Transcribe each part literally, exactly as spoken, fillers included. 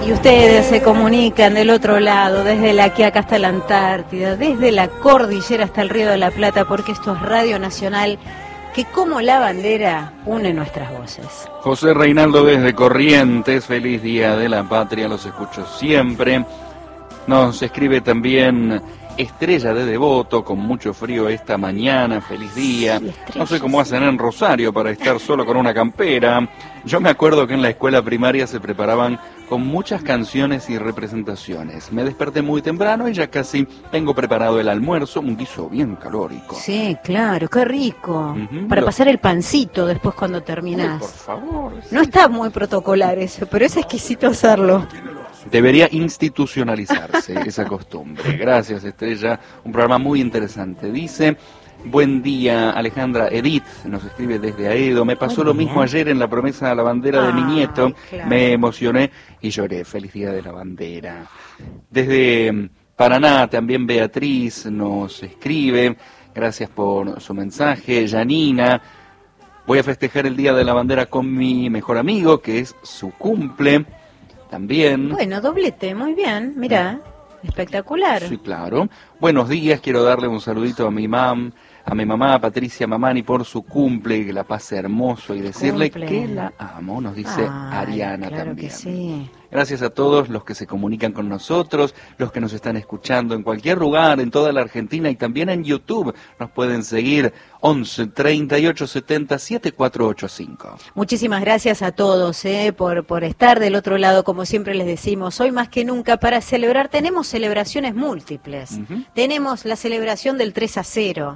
Y ustedes se comunican del otro lado, desde la Quiaca hasta la Antártida, desde la cordillera hasta el Río de la Plata, porque esto es Radio Nacional, que como la bandera une nuestras voces. José Reinaldo desde Corrientes, feliz Día de la Patria, los escucho siempre. Nos escribe también Estrella de Devoto, con mucho frío esta mañana, feliz día. Sí, no sé cómo hacen en Rosario para estar solo con una campera. Yo me acuerdo que en la escuela primaria se preparaban con muchas canciones y representaciones. Me desperté muy temprano y ya casi tengo preparado el almuerzo, un guiso bien calórico. Sí, claro, qué rico. Uh-huh. Para pasar el pancito después cuando terminás. Ay, por favor. Sí. No está muy protocolar eso, pero es exquisito hacerlo. Debería institucionalizarse esa costumbre. Gracias, Estrella. Un programa muy interesante. Dice... Buen día, Alejandra. Edith nos escribe desde Aedo. Me pasó lo mismo ayer en la promesa de la bandera de mi nieto. Claro. Me emocioné y lloré. Feliz Día de la Bandera. Desde Paraná también Beatriz nos escribe. Gracias por su mensaje. Janina. Voy a festejar el Día de la Bandera con mi mejor amigo, que es su cumple. También. Bueno, doblete, muy bien. Mirá, espectacular. Sí, claro. Buenos días. Quiero darle un saludito a mi mam. A mi mamá, Patricia Mamani, por su cumple, que la pase hermoso y decirle cumple. Que la amo, nos dice Ay, Ariana claro también. Que sí. Gracias a todos los que se comunican con nosotros, los que nos están escuchando en cualquier lugar, en toda la Argentina y también en YouTube. Nos pueden seguir once, treinta y ocho, setenta, setenta y cuatro ochenta y cinco. Muchísimas gracias a todos eh, por, por estar del otro lado, como siempre les decimos. Hoy más que nunca para celebrar, tenemos celebraciones múltiples. Uh-huh. Tenemos la celebración del tres a cero.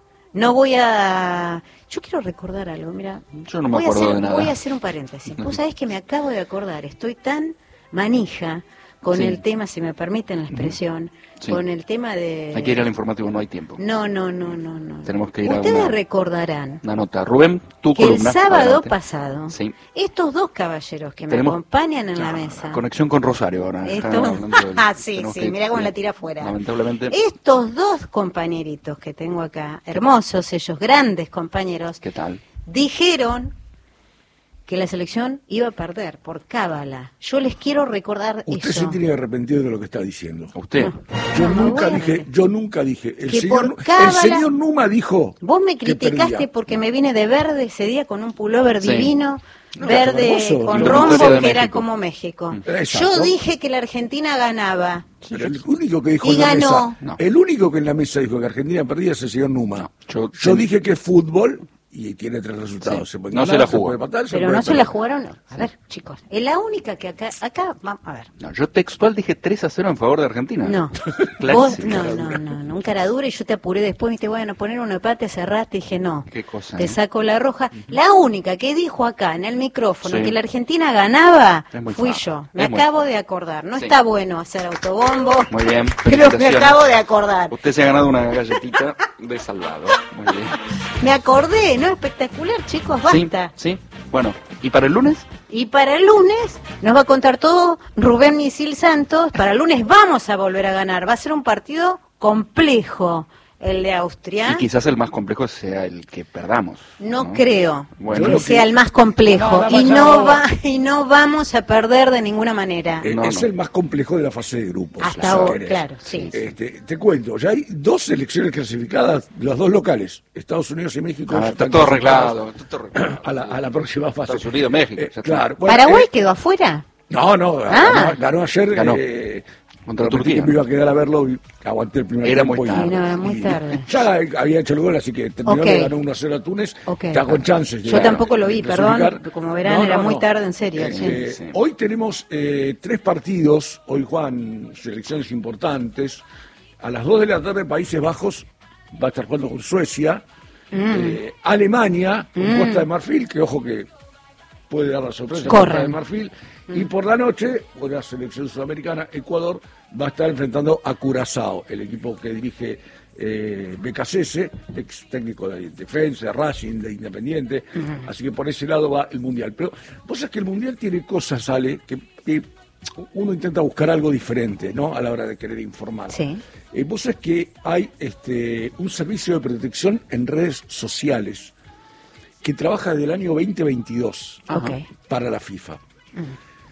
No voy a... Yo quiero recordar algo, mira. Yo no me voy acuerdo a hacer, de nada. Voy a hacer un paréntesis. Vos sabés que me acabo de acordar, estoy tan manija con sí. el tema, si me permiten la expresión, sí. con el tema de... Hay que ir al informativo, no hay tiempo. No, no, no, no. no. Tenemos que ir Ustedes a una... recordarán una nota. Rubén, tu que columna. el sábado adelante. pasado, sí. estos dos caballeros que Tenemos... me acompañan en la mesa... Conexión con Rosario ahora. Estos... ah, sí, sí, que... mirá cómo la tira afuera. Lamentablemente... Estos dos compañeritos que tengo acá, hermosos ellos, grandes compañeros... ¿Qué tal? Dijeron que la selección iba a perder por cábala. Yo les quiero recordar Usted eso. se tiene que arrepentir de lo que está diciendo. ¿Usted? No, yo no, nunca no dije, yo nunca dije. El que señor, por cábala, el señor Numa dijo. Vos me criticaste porque me vine de verde ese día con un pullover sí. divino, no, verde hermoso, con no, rombo que era como México. Exacto. Yo dije que la Argentina ganaba. Pero el único que dijo y en la ganó. mesa, no. el único que en la mesa dijo que Argentina perdía es el señor Numa. No, yo, sí. yo dije que es fútbol. Y tiene tres resultados. Sí. Se puede no ganar, se la se jugó. puede matar, se Pero puede no se perder. la jugaron. A sí. ver, chicos. Es la única que acá. acá vamos, a ver. No, yo textual dije tres a cero en favor de Argentina. No. Vos, no, no, no, no. Un cara dura y yo te apuré después. Viste, bueno, poner un empate, cerraste. Y dije, no. ¿Qué cosa? Te eh? saco la roja. Uh-huh. La única que dijo acá en el micrófono sí. que la Argentina ganaba fui fácil. yo. Me es acabo muy... de acordar. No sí. está bueno hacer autobombo. Muy bien. Pero me acabo de acordar. Usted se ha ganado una galletita de salvado. Muy bien. Me acordé, ¿no? Espectacular, chicos. Basta. Sí, sí. Bueno, ¿y para el lunes? Y para el lunes nos va a contar todo Rubén Misil Santos. Para el lunes vamos a volver a ganar. Va a ser un partido complejo el de Austria. Y quizás el más complejo sea el que perdamos. No, ¿no? creo bueno, que que... sea el más complejo. No, no, y, no va, y no vamos a perder de ninguna manera. Eh, no, es no. el más complejo de la fase de grupos. Hasta ahora, claro, sí. Este, te cuento, ya hay dos selecciones clasificadas, los dos locales, Estados Unidos y México. Ah, está todo arreglado. A la, a la próxima fase. Estados Unidos, México. Eh, claro. Bueno, ¿Paraguay eh, quedó afuera? No, no, ah. ganó, ganó ayer. Ganó. Eh, Contra Turquía. Me iba a quedar a verlo y aguanté el primer era tiempo. Muy tarde. Y, no, era muy tarde. Ya había hecho el gol, así que terminó, okay. le ganó uno a cero a Túnez. Okay. Está con chances. Yo tampoco lo vi, perdón, como verán no, era no, muy no. tarde, en serio. Eh, sí. eh, hoy tenemos eh, tres partidos, hoy Juan, selecciones importantes. A las dos de la tarde Países Bajos va a estar jugando con Suecia. Mm. Eh, Alemania con mm. Costa de Marfil, que ojo que puede dar la sorpresa. Costa de Marfil. Y por la noche, con la selección sudamericana, Ecuador va a estar enfrentando a Curazao, el equipo que dirige eh, Becasese, ex técnico de Defensa, Racing, de Independiente. Uh-huh. Así que por ese lado va el Mundial. Pero vos sabés que el Mundial tiene cosas, Ale, que, que uno intenta buscar algo diferente, ¿no? A la hora de querer informar. Sí. Eh, vos sabés que hay este, un servicio de protección en redes sociales que trabaja desde el año veinte veintidós okay. para la FIFA. Uh-huh.